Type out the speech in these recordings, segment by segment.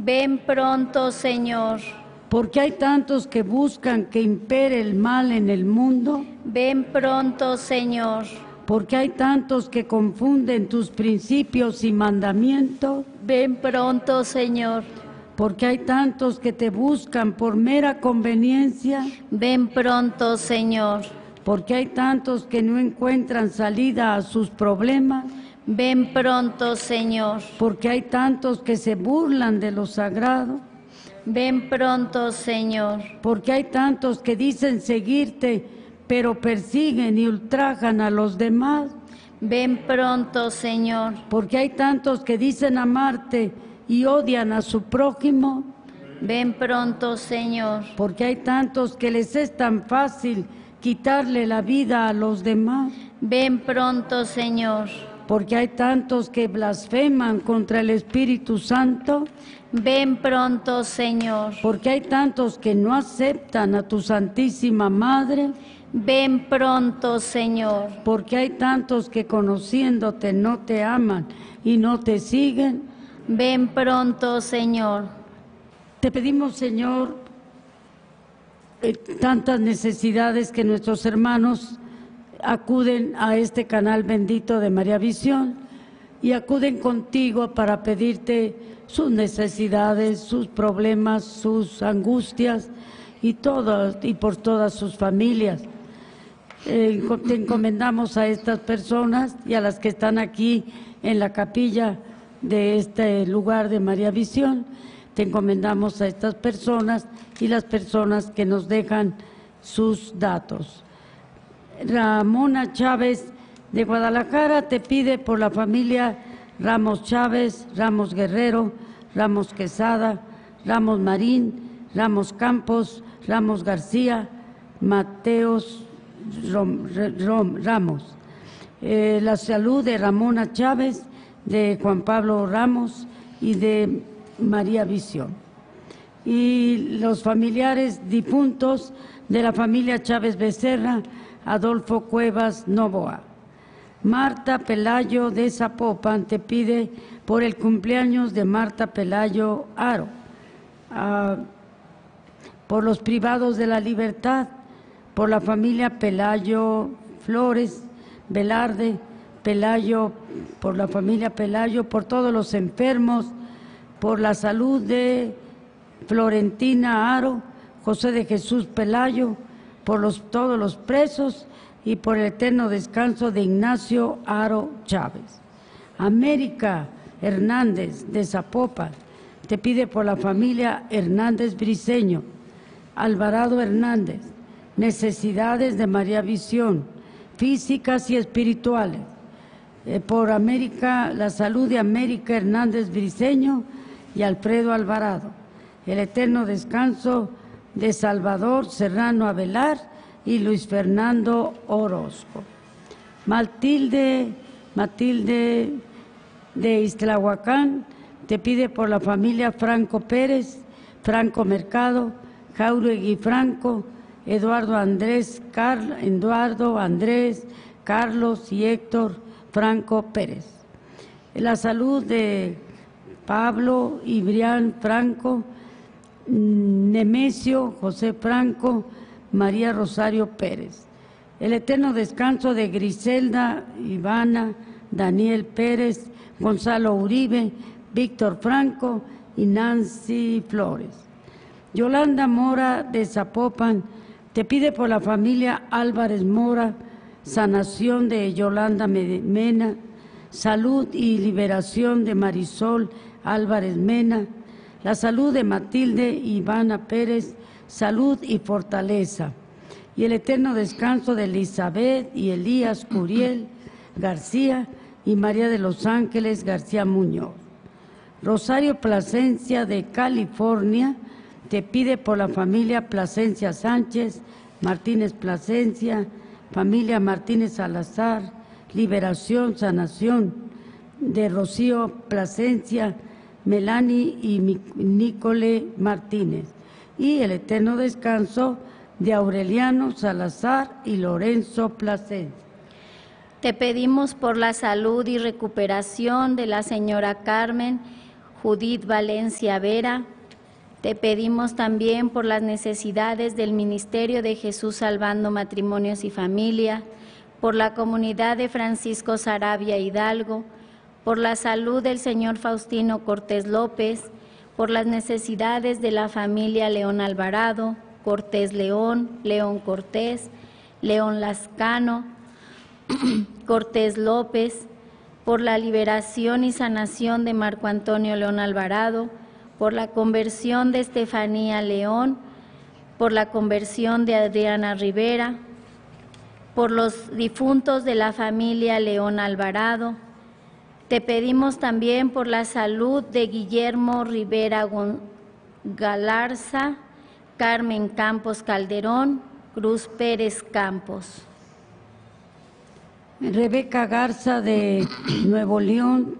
Ven pronto, Señor. ¿Por qué hay tantos que buscan que impere el mal en el mundo? Ven pronto, Señor. ¿Por qué hay tantos que confunden tus principios y mandamientos? Ven pronto, Señor. ¿Por qué hay tantos que te buscan por mera conveniencia? Ven pronto, Señor. ¿Por qué hay tantos que no encuentran salida a sus problemas? Ven pronto, Señor. ¿Por qué hay tantos que se burlan de lo sagrado? Ven pronto, Señor. ¿Por qué hay tantos que dicen seguirte, pero persiguen y ultrajan a los demás? Ven pronto, Señor. ¿Por qué hay tantos que dicen amarte y odian a su prójimo? Ven pronto, Señor. ¿Por qué hay tantos que les es tan fácil quitarle la vida a los demás? Ven pronto, Señor. ¿Por qué hay tantos que blasfeman contra el Espíritu Santo? Ven pronto, Señor. ¿Por qué hay tantos que no aceptan a tu Santísima Madre? Ven pronto, Señor. ¿Por qué hay tantos que conociéndote no te aman y no te siguen? Ven pronto, Señor. Te pedimos, Señor, tantas necesidades que nuestros hermanos acuden a este canal bendito de María Visión y acuden contigo para pedirte sus necesidades, sus problemas, sus angustias y por todas sus familias. Te encomendamos a estas personas y a las que están aquí en la capilla de este lugar de María Visión. Te encomendamos a estas personas y las personas que nos dejan sus datos. Ramona Chávez de Guadalajara te pide por la familia Ramos Chávez, Ramos Guerrero, Ramos Quesada, Ramos Marín, Ramos Campos, Ramos García, Mateos Ramos. La salud de Ramona Chávez, de Juan Pablo Ramos y de María Visión. Y los familiares difuntos de la familia Chávez Becerra, Adolfo Cuevas Novoa. Marta Pelayo de Zapopan te pide por el cumpleaños de Marta Pelayo Aro, por los privados de la libertad, por la familia Pelayo Flores, Velarde, Pelayo, por la familia Pelayo, por todos los enfermos, por la salud de Florentina Aro, José de Jesús Pelayo, por todos los presos y por el eterno descanso de Ignacio Aro Chávez. América Hernández de Zapopan te pide por la familia Hernández Briceño. Alvarado Hernández, necesidades de María Visión, físicas y espirituales. Por América, la salud de América Hernández Briceño y Alfredo Alvarado. El eterno descanso de Salvador Serrano Avelar y Luis Fernando Orozco. Matilde de Iztlahuacán te pide por la familia Franco Pérez, Franco Mercado, Jauregui Franco, Eduardo Andrés, Carlos y Héctor Franco Pérez. La salud de Pablo y Brian Franco, Nemesio José Franco, María Rosario Pérez. El eterno descanso de Griselda Ivana, Daniel Pérez, Gonzalo Uribe, Víctor Franco y Nancy Flores. Yolanda Mora de Zapopan te pide por la familia Álvarez Mora, sanación de Yolanda Mena, salud y liberación de Marisol Álvarez Mena, la salud de Matilde Ivana Pérez, salud y fortaleza, y el eterno descanso de Elizabeth y Elías Curiel García y María de los Ángeles García Muñoz. Rosario Plasencia de California te pide por la familia Plasencia Sánchez, Martínez Plasencia, familia Martínez Salazar, liberación, sanación de Rocío Plasencia, Melanie y Nicole Martínez, y el eterno descanso de Aureliano Salazar y Lorenzo Plasencia. Te pedimos por la salud y recuperación de la señora Carmen Judith Valencia Vera. Te pedimos también por las necesidades del Ministerio de Jesús Salvando Matrimonios y Familia, por la comunidad de Francisco Sarabia Hidalgo, por la salud del señor Faustino Cortés López, por las necesidades de la familia León Alvarado, Cortés León, León Cortés, León Lascano, Cortés López, por la liberación y sanación de Marco Antonio León Alvarado, por la conversión de Estefanía León, por la conversión de Adriana Rivera, por los difuntos de la familia León Alvarado. Te pedimos también por la salud de Guillermo Rivera Galarza, Carmen Campos Calderón, Cruz Pérez Campos. Rebeca Garza de Nuevo León,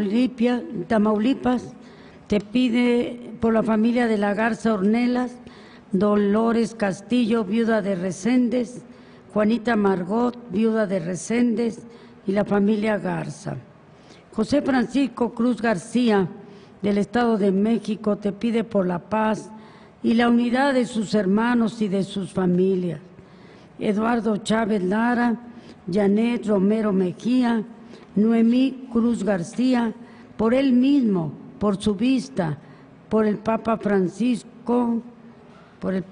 Tamaulipas, te pide por la familia de la Garza Ornelas, Dolores Castillo, viuda de Reséndez, Juanita Margot, viuda de Reséndez, y la familia Garza. José Francisco Cruz García, del Estado de México, te pide por la paz y la unidad de sus hermanos y de sus familias. Eduardo Chávez Lara, Janet Romero Mejía, Noemí Cruz García, por él mismo, por su vista, por el Papa Francisco, por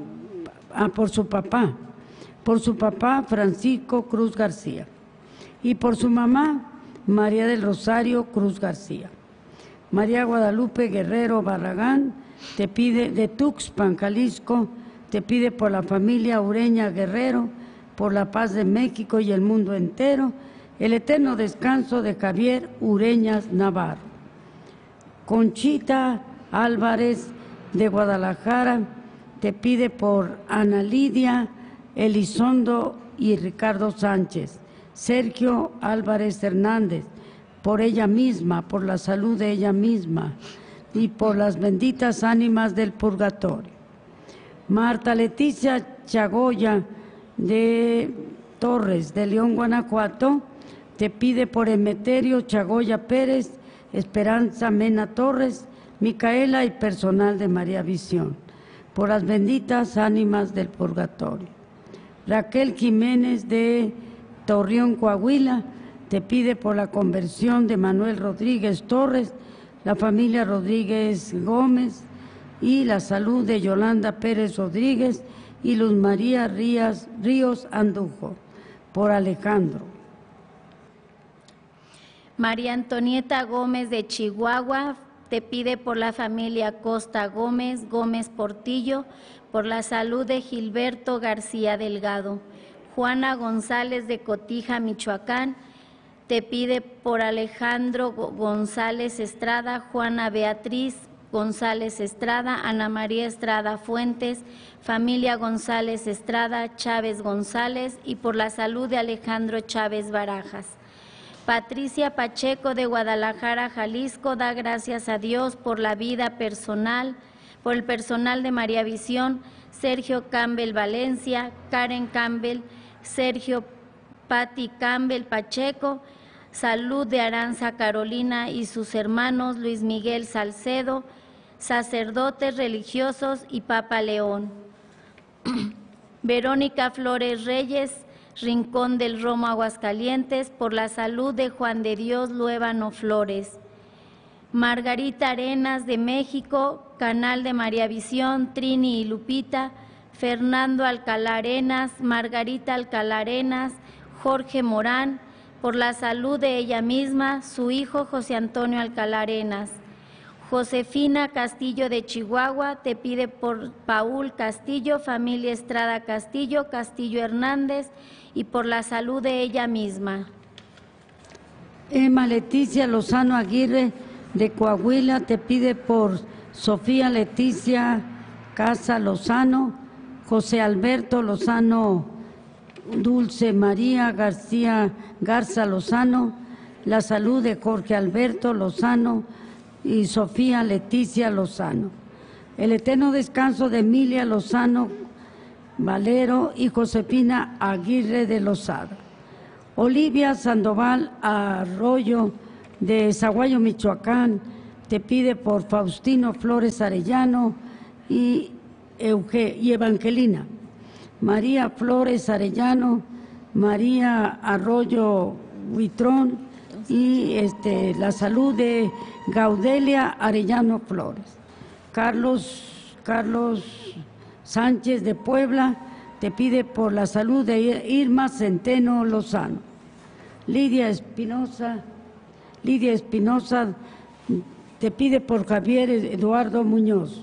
su papá Francisco Cruz García, y por su mamá María del Rosario Cruz García. María Guadalupe Guerrero Barragán te pide, de Tuxpan, Jalisco, te pide por la familia Ureña Guerrero, por la paz de México y el mundo entero, el eterno descanso de Javier Ureñas Navarro. Conchita Álvarez de Guadalajara te pide por Ana Lidia Elizondo y Ricardo Sánchez. Sergio Álvarez Hernández, por ella misma, por la salud de ella misma y por las benditas ánimas del purgatorio. Marta Leticia Chagoya de Torres, de León, Guanajuato, te pide por Emeterio Chagoya Pérez, Esperanza Mena Torres, Micaela y personal de María Visión, por las benditas ánimas del purgatorio. Raquel Jiménez de Torreón, Coahuila, te pide por la conversión de Manuel Rodríguez Torres, la familia Rodríguez Gómez y la salud de Yolanda Pérez Rodríguez y Luz María Ríos Andujo, por Alejandro. María Antonieta Gómez de Chihuahua te pide por la familia Costa Gómez, Gómez Portillo, por la salud de Gilberto García Delgado. Juana González de Cotija, Michoacán, te pide por Alejandro González Estrada, Juana Beatriz González Estrada, Ana María Estrada Fuentes, familia González Estrada, Chávez González, y por la salud de Alejandro Chávez Barajas. Patricia Pacheco de Guadalajara, Jalisco, da gracias a Dios por la vida personal, por el personal de María Visión, Sergio Campbell Valencia, Karen Campbell, Sergio Patti Campbell Pacheco, salud de Aranza Carolina y sus hermanos Luis Miguel Salcedo, sacerdotes religiosos y Papa León. Verónica Flores Reyes, Rincón del Romo, Aguascalientes, por la salud de Juan de Dios Luébano Flores. Margarita Arenas de México, Canal de María Visión, Trini y Lupita, Fernando Alcalá Arenas, Margarita Alcalá Arenas, Jorge Morán, por la salud de ella misma, su hijo José Antonio Alcalá Arenas. Josefina Castillo de Chihuahua te pide por Paul Castillo, familia Estrada Castillo, Castillo Hernández, y por la salud de ella misma. Emma Leticia Lozano Aguirre de Coahuila te pide por Sofía Leticia Casa Lozano, José Alberto Lozano, Dulce María Garza Lozano, la salud de Jorge Alberto Lozano y Sofía Leticia Lozano. El eterno descanso de Emilia Lozano Valero y Josefina Aguirre de Lozada. Olivia Sandoval Arroyo de Zaguayo, Michoacán, te pide por Faustino Flores Arellano y Evangelina. María Flores Arellano, María Arroyo Huitrón y la salud de Gaudelia Arellano Flores. Carlos Sánchez de Puebla te pide por la salud de Irma Centeno Lozano. Lidia Espinosa te pide por Javier Eduardo Muñoz.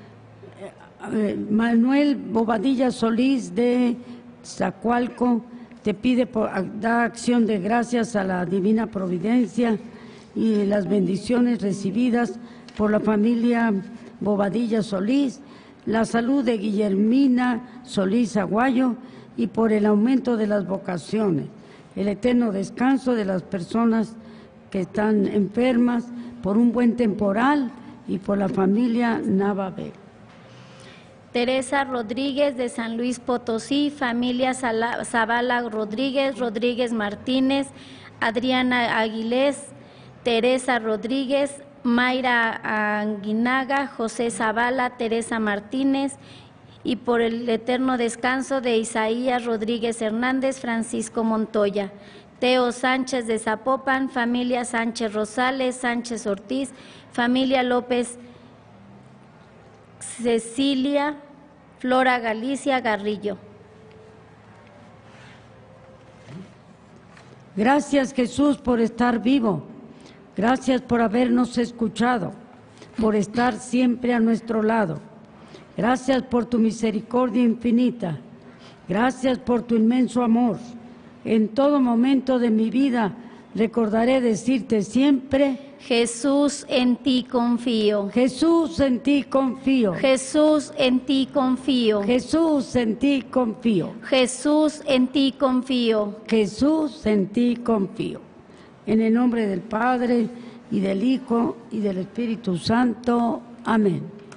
Manuel Bobadilla Solís de Zacualco te pide da acción de gracias a la Divina Providencia y las bendiciones recibidas por la familia Bobadilla Solís, la salud de Guillermina Solís Aguayo y por el aumento de las vocaciones, el eterno descanso de las personas que están enfermas, por un buen temporal y por la familia Navabel. Teresa Rodríguez de San Luis Potosí, familia Zavala Rodríguez, Rodríguez Martínez, Adriana Aguilés, Teresa Rodríguez, Mayra Anguinaga, José Zavala, Teresa Martínez, y por el eterno descanso de Isaías Rodríguez Hernández, Francisco Montoya. Teo Sánchez de Zapopan, familia Sánchez Rosales, Sánchez Ortiz, familia López Cecilia, Flora Galicia Garrillo. Gracias, Jesús, por estar vivo. Gracias por habernos escuchado, por estar siempre a nuestro lado. Gracias por tu misericordia infinita. Gracias por tu inmenso amor. En todo momento de mi vida recordaré decirte siempre: Jesús, en ti confío. Jesús, en ti confío. Jesús, en ti confío. Jesús, en ti confío. Jesús, en ti confío. Jesús, en ti confío. En el nombre del Padre, y del Hijo, y del Espíritu Santo. Amén.